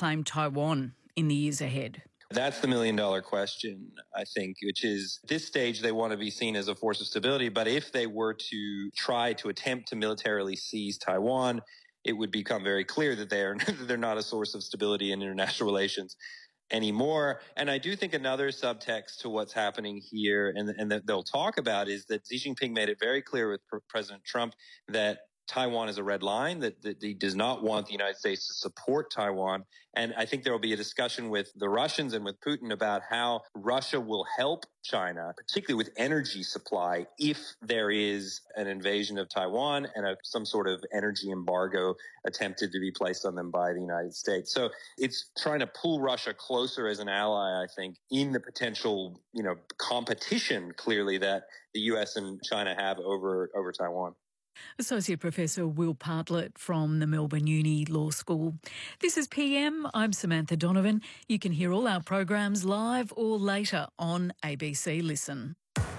reclaim Taiwan in the years ahead? That's the million-dollar question, I think, which is at this stage they want to be seen as a force of stability. But if they were to try to attempt to militarily seize Taiwan, it would become very clear that they're not a source of stability in international relations anymore. And I do think another subtext to what's happening here and that they'll talk about is that Xi Jinping made it very clear with President Trump that Taiwan is a red line, that he does not want the United States to support Taiwan. And I think there will be a discussion with the Russians and with Putin about how Russia will help China, particularly with energy supply, if there is an invasion of Taiwan and some sort of energy embargo attempted to be placed on them by the United States. So it's trying to pull Russia closer as an ally, I think, in the potential, competition, clearly, that the U.S. and China have over Taiwan. Associate Professor Will Bartlett from the Melbourne Uni Law School. This is PM. I'm Samantha Donovan. You can hear all our programs live or later on ABC Listen.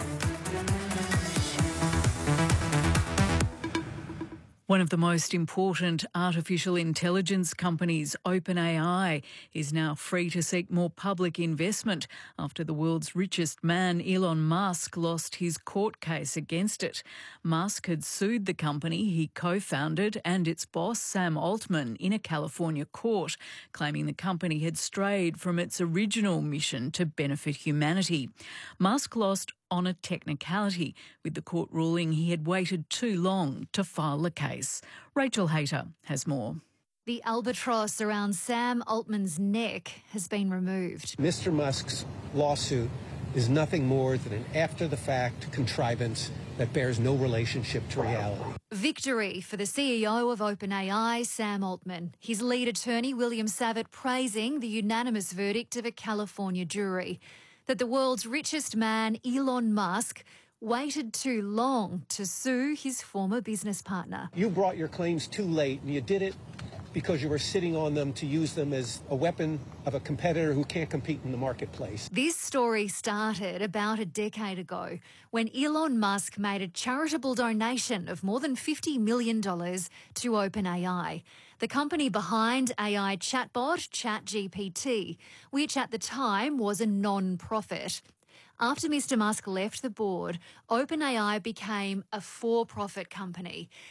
One of the most important artificial intelligence companies, OpenAI, is now free to seek more public investment after the world's richest man, Elon Musk, lost his court case against it. Musk had sued the company he co-founded and its boss, Sam Altman, in a California court, claiming the company had strayed from its original mission to benefit humanity. Musk lost on a technicality, with the court ruling he had waited too long to file the case. Rachel Hayter has more. The albatross around Sam Altman's neck has been removed. Mr. Musk's lawsuit is nothing more than an after-the-fact contrivance that bears no relationship to reality. Victory for the CEO of OpenAI, Sam Altman. His lead attorney, William Savitt, praising the unanimous verdict of a California jury that the world's richest man, Elon Musk, waited too long to sue his former business partner. You brought your claims too late, and you did it because you were sitting on them to use them as a weapon of a competitor who can't compete in the marketplace. This story started about a decade ago when Elon Musk made a charitable donation of more than $50 million to OpenAI, the company behind AI chatbot ChatGPT, which at the time was a non-profit. After Mr. Musk left the board, OpenAI became a for-profit company,